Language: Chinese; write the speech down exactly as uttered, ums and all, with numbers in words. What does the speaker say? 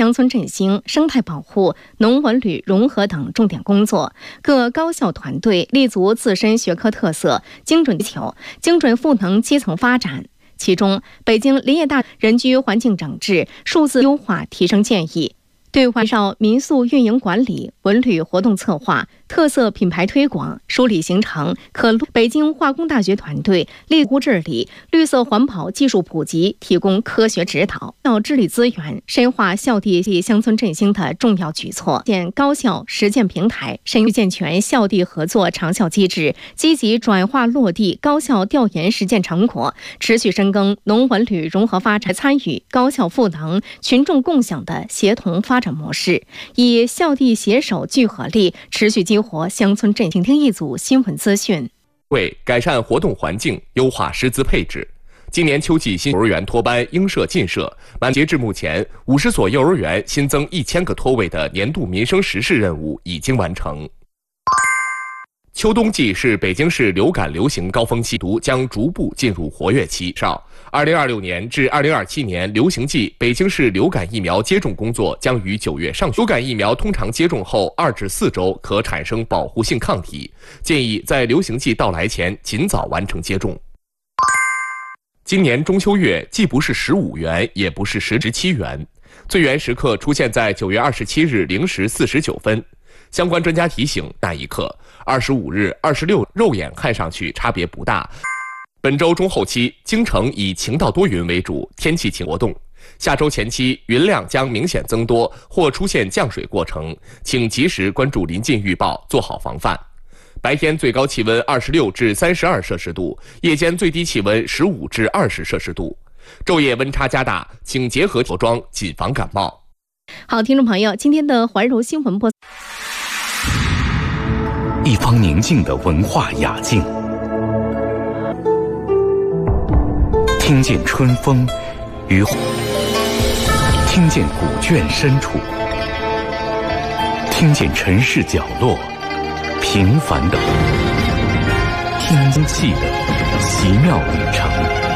乡村振兴、生态保护、农文旅融合等重点工作。各高校团队立足自身学科特色，精准需求，精准赋能基层发展。其中，北京林业大人居环境整治、数字优化提升建议，对外绕民宿运营管理、文旅活动策划、特色品牌推广、梳理行程。可北京化工大学团队立足治理、绿色环保技术普及，提供科学指导，要治理资源，深化校地乡村振兴的重要举措，建高校实践平台，深入健全校地合作长效机制，积极转化落地高校调研实践成果，持续深耕农文旅融合发展，参与高校赋能、群众共享的协同发展模式，以校地携手聚合力，持续激活乡村振兴。听一组新闻资讯。 为改善活动环境，优化师资配置，今年秋季新幼儿园托班应设尽设，满截至目前，五十所幼儿园新增一千个托位的年度民生实事任务已经完成。秋冬季是北京市流感流行高峰期，毒将逐步进入活跃期。上，二零二六年至二零二七年流行季，北京市流感疫苗接种工作将于九月上旬。流感疫苗通常接种后二至四周可产生保护性抗体，建议在流行季到来前尽早完成接种。今年中秋月既不是十五元，也不是十七元，最圆时刻出现在九月二十七日零时四十九分。相关专家提醒，那一刻，二十五日、二十六肉眼看上去差别不大。本周中后期，京城以晴到多云为主，天气晴活动。下周前期，云量将明显增多或出现降水过程，请及时关注临近预报，做好防范。白天最高气温二十六至三十二摄氏度，夜间最低气温十五至二十摄氏度。昼夜温差加大，请结合着装，谨防感冒。 好，听众朋友，今天的环柔新闻播。 一方宁静的文化雅境，听见春风与听见古卷深处，听见城市角落平凡的听气的奇妙旅程。